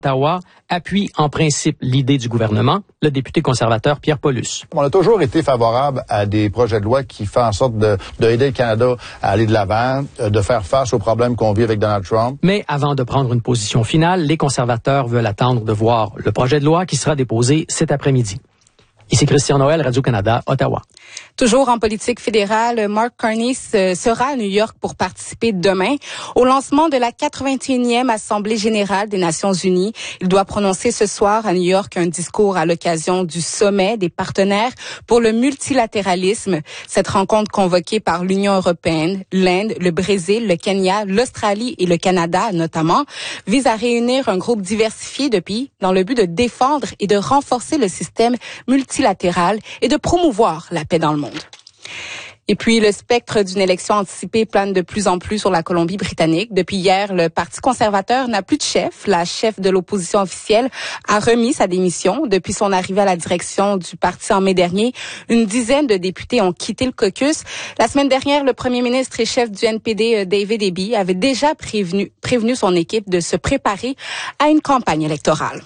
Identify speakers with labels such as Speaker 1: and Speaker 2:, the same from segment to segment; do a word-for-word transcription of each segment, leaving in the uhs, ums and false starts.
Speaker 1: Ottawa appuie en principe l'idée du gouvernement, le député conservateur Pierre Paulus.
Speaker 2: On a toujours été favorable à des projets de loi qui font en sorte de, de aider le Canada à aller de l'avant, de faire face aux problèmes qu'on vit avec Donald Trump.
Speaker 1: Mais avant de prendre une position finale, les conservateurs veulent attendre de voir le projet de loi qui sera déposé cet après-midi. Ici Christian Noël, Radio-Canada, Ottawa.
Speaker 3: Toujours en politique fédérale, Mark Carney sera à New York pour participer demain au lancement de la quatre-vingt-unième Assemblée générale des Nations unies. Il doit prononcer ce soir à New York un discours à l'occasion du sommet des partenaires pour le multilatéralisme. Cette rencontre convoquée par l'Union européenne, l'Inde, le Brésil, le Kenya, l'Australie et le Canada notamment, vise à réunir un groupe diversifié de pays dans le but de défendre et de renforcer le système multilatéral et de promouvoir la paix dans le monde. Et puis, le spectre d'une élection anticipée plane de plus en plus sur la Colombie-Britannique. Depuis hier, le Parti conservateur n'a plus de chef. La chef de l'opposition officielle a remis sa démission. Depuis son arrivée à la direction du parti en mai dernier, une dizaine de députés ont quitté le caucus. La semaine dernière, le premier ministre et chef du N P D, David Eby, avait déjà prévenu, prévenu son équipe de se préparer à une campagne électorale.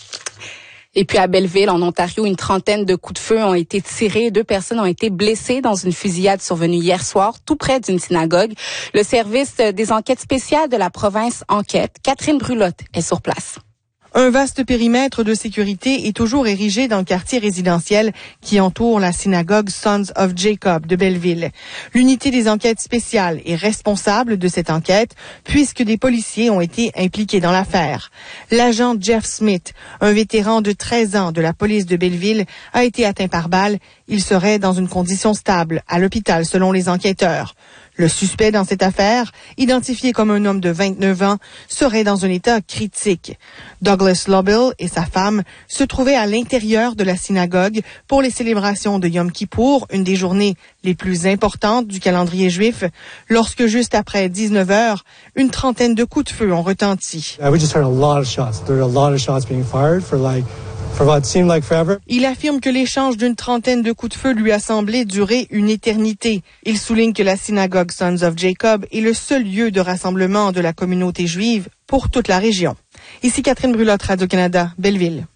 Speaker 3: Et puis à Belleville, en Ontario, une trentaine de coups de feu ont été tirés. Deux personnes ont été blessées dans une fusillade survenue hier soir, tout près d'une synagogue. Le service des enquêtes spéciales de la province enquête. Catherine Brulotte est sur place.
Speaker 4: Un vaste périmètre de sécurité est toujours érigé dans le quartier résidentiel qui entoure la synagogue Sons of Jacob de Belleville. L'unité des enquêtes spéciales est responsable de cette enquête puisque des policiers ont été impliqués dans l'affaire. L'agent Jeff Smith, un vétéran de treize ans de la police de Belleville, a été atteint par balle. Il serait dans une condition stable à l'hôpital selon les enquêteurs. Le suspect dans cette affaire, identifié comme un homme de vingt-neuf ans, serait dans un état critique. Douglas Lobill et sa femme se trouvaient à l'intérieur de la synagogue pour les célébrations de Yom Kippour, une des journées les plus importantes du calendrier juif, lorsque juste après dix-neuf heures, une trentaine de coups de feu ont retenti.
Speaker 5: Uh, we just heard a lot of shots. There were a lot of shots being fired for like For what seemed like forever.
Speaker 4: Il affirme que l'échange d'une trentaine de coups de feu lui a semblé durer une éternité. Il souligne que la synagogue Sons of Jacob est le seul lieu de rassemblement de la communauté juive pour toute la région. Ici Catherine Brulotte, Radio-Canada, Belleville.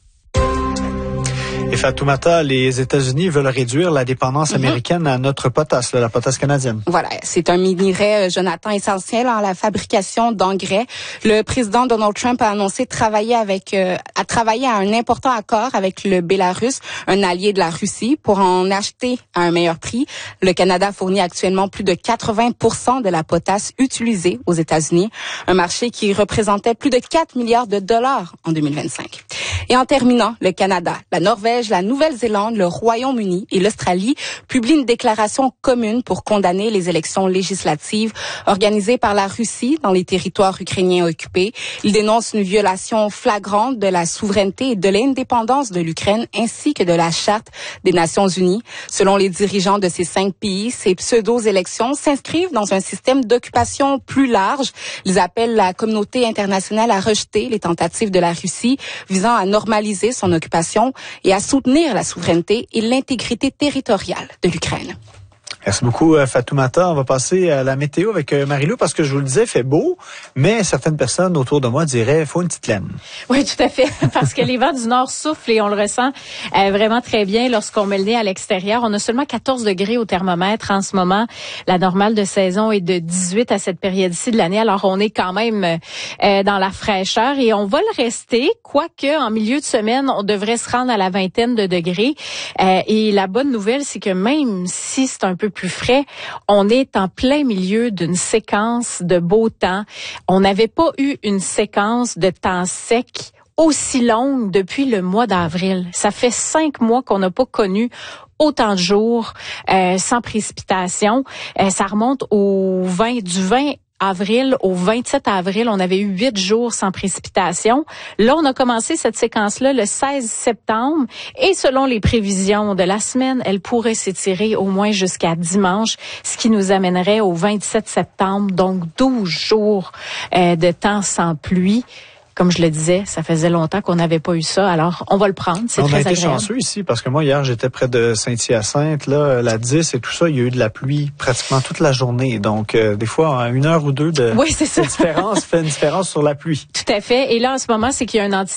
Speaker 6: Et Fatoumata, les États-Unis veulent réduire la dépendance mm-hmm. américaine à notre potasse, là, la potasse canadienne.
Speaker 3: Voilà, c'est un minerai, Jonathan, essentiel à la fabrication d'engrais. Le président Donald Trump a annoncé travailler avec, euh, à travailler à un important accord avec le Bélarus, un allié de la Russie, pour en acheter à un meilleur prix. Le Canada fournit actuellement plus de quatre-vingts pour cent de la potasse utilisée aux États-Unis, un marché qui représentait plus de quatre milliards de dollars en deux mille vingt-cinq. Et en terminant, le Canada, la Norvège, la Nouvelle-Zélande, le Royaume-Uni et l'Australie publient une déclaration commune pour condamner les élections législatives organisées par la Russie dans les territoires ukrainiens occupés. Ils dénoncent une violation flagrante de la souveraineté et de l'indépendance de l'Ukraine ainsi que de la Charte des Nations unies. Selon les dirigeants de ces cinq pays, ces pseudo-élections s'inscrivent dans un système d'occupation plus large. Ils appellent la communauté internationale à rejeter les tentatives de la Russie visant à normaliser son occupation et à soutenir la souveraineté et l'intégrité territoriale de l'Ukraine.
Speaker 6: Merci beaucoup, Fatoumata. On va passer à la météo avec Marie-Lou parce que je vous le disais, il fait beau, mais certaines personnes autour de moi diraient, il faut une petite laine.
Speaker 7: Oui, tout à fait, parce que les vents du nord soufflent et on le ressent euh, vraiment très bien lorsqu'on met le nez à l'extérieur. On a seulement quatorze degrés au thermomètre en ce moment. La normale de saison est de dix-huit à cette période-ci de l'année. Alors, on est quand même euh, dans la fraîcheur et on va le rester, quoique en milieu de semaine, on devrait se rendre à la vingtaine de degrés. Euh, et la bonne nouvelle, c'est que même si c'est un peu plus frais, on est en plein milieu d'une séquence de beau temps. On n'avait pas eu une séquence de temps sec aussi longue depuis le mois d'avril. Ça fait cinq mois qu'on n'a pas connu autant de jours euh, sans précipitation. Euh, ça remonte au vingt du vingt avril au vingt-sept avril, on avait eu huit jours sans précipitation. Là, on a commencé cette séquence-là le seize septembre et selon les prévisions de la semaine, elle pourrait s'étirer au moins jusqu'à dimanche, ce qui nous amènerait au vingt-sept septembre, donc douze jours euh, de temps sans pluie. Comme je le disais, ça faisait longtemps qu'on n'avait pas eu ça. Alors, on va le prendre. C'est
Speaker 6: on
Speaker 7: très
Speaker 6: a été
Speaker 7: agréable.
Speaker 6: chanceux ici parce que moi, hier, j'étais près de Saint-Hyacinthe, là, la dix et tout ça. Il y a eu de la pluie pratiquement toute la journée. Donc, euh, des fois, une heure ou deux de,
Speaker 7: oui, c'est ça.
Speaker 6: de différence fait une différence sur la pluie.
Speaker 7: Tout à fait. Et là, en ce moment, c'est qu'il y a un anti